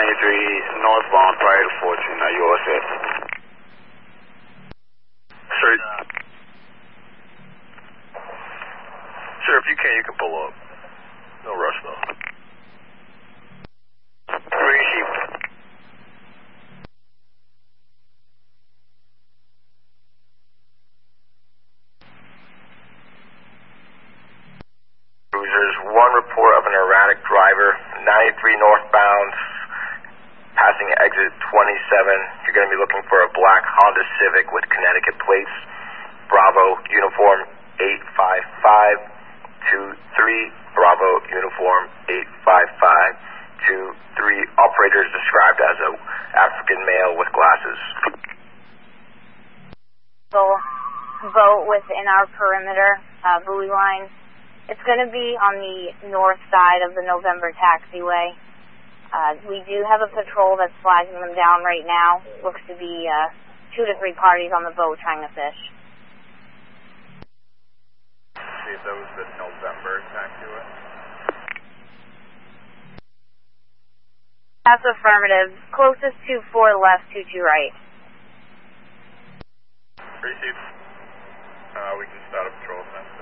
93 northbound prior to Fortune. Are you all set? Sir, sir, if you can pull up. No rush though. Receive. Cruisers, one report of an erratic driver, 93 northbound, passing exit 27. You're going to be looking for a black Honda Civic with Connecticut plates. Bravo, uniform 85523. Bravo, uniform 85523. Operator is described as a African male with glasses. Boat within our perimeter, buoy line. It's going to be on the north side of the November taxiway. We do have a patrol that's flagging them down right now. Looks to be 2 to 3 parties on the boat trying to fish. See if that was the November taxiway. That's affirmative. Closest to 4 left, 22 right. Receive. We can start a patrol then.